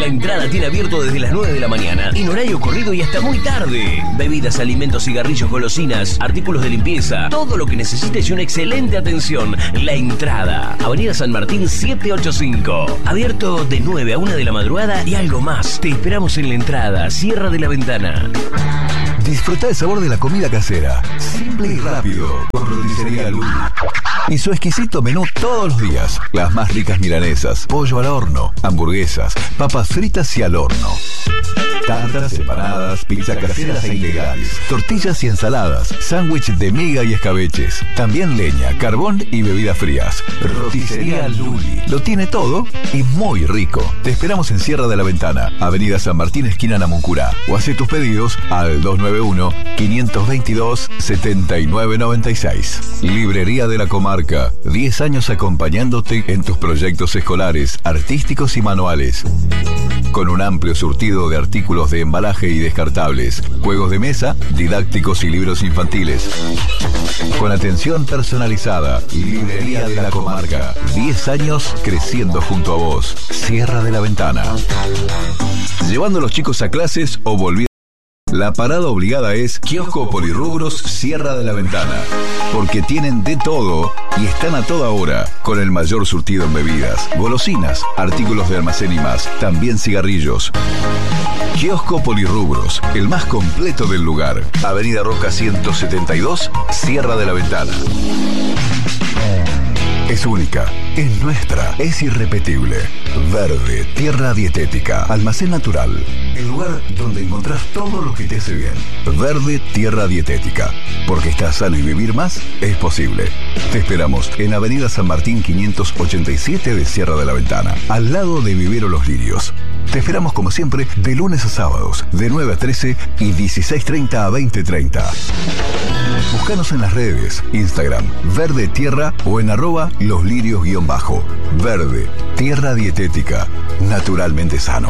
La Entrada tiene abierto desde las 9 de la mañana, en horario corrido y hasta muy tarde. Bebidas, alimentos, cigarrillos, golosinas, artículos de limpieza, todo lo que necesites y una excelente atención. La Entrada, Avenida San Martín 785. Abierto de 9 a 1 de la madrugada y algo más. Te esperamos en La Entrada, Sierra de la Ventana. Disfruta el sabor de la comida casera, simple y rápido, con Roticería Luli. Y su exquisito menú todos los días. Las más ricas milanesas, pollo al horno, hamburguesas, papas fritas y al horno. Tartas, empanadas, pizza caseras e integrales, tortillas y ensaladas, sándwich de miga y escabeches. También leña, carbón y bebidas frías. Roticería Luli. Lo tiene todo y muy rico. Te esperamos en Sierra de la Ventana, Avenida San Martín, esquina Namuncurá. O hace tus pedidos al 291-522-7996. Librería de la Comarca. 10 años acompañándote en tus proyectos escolares, artísticos y manuales. Con un amplio surtido de artículos de embalaje y descartables, juegos de mesa, didácticos y libros infantiles. Con atención personalizada. Librería de la Comarca. 10 años creciendo junto a vos. Sierra de la Ventana. Llevando a los chicos a clases o volviendo. La parada obligada es Kiosco Polirrubros Sierra de la Ventana, porque tienen de todo y están a toda hora, con el mayor surtido en bebidas, golosinas, artículos de almacén y más, también cigarrillos. Kiosco Polirrubros, el más completo del lugar. Avenida Roca 172, Sierra de la Ventana. Es única, es nuestra, es irrepetible. Verde, tierra dietética, almacén natural. El lugar donde encontrás todo lo que te hace bien. Verde, tierra dietética. Porque estar sano y vivir más es posible. Te esperamos en Avenida San Martín 587 de Sierra de la Ventana, al lado de Vivero Los Lirios. Te esperamos como siempre de lunes a sábados, de 9 a 13 y 16:30 a 20:30. Búscanos en las redes, Instagram, Verde Tierra o en @loslirios_. Verde, tierra dietética, naturalmente sano.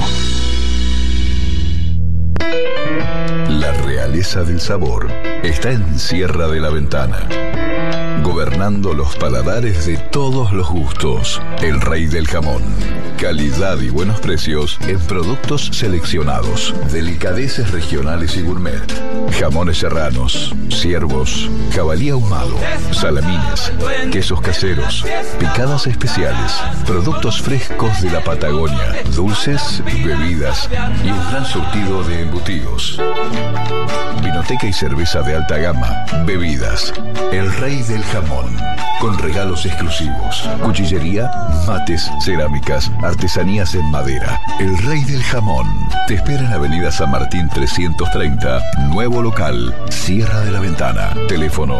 La realeza del sabor está en Sierra de la Ventana, gobernando los paladares de todos los gustos. El rey del jamón. Calidad y buenos precios en productos seleccionados. Delicadeces regionales y gourmet. Jamones serranos, ciervos, jabalí ahumado, salamines, quesos caseros, picadas especiales, productos frescos de la Patagonia, dulces, bebidas y un gran surtido de embutidos. Vinoteca y cerveza de alta gama. Bebidas. El rey del jamón. Con regalos exclusivos. Cuchillería, mates, cerámicas, artesanías en madera. El rey del jamón. Te espera en Avenida San Martín 330, nuevo local, Sierra de la Ventana. Teléfono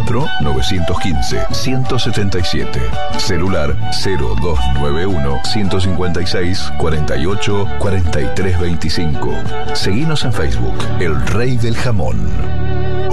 4915-177. Celular 0291-156-48-4325. Seguinos en Facebook, El Rey del Jamón.